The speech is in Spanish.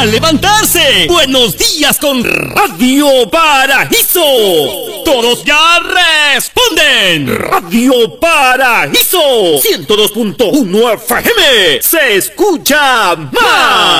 a levantarse. Buenos días con Radio Paraíso. Todos ya responden. Radio Paraíso 102.1 FM. Se escucha más.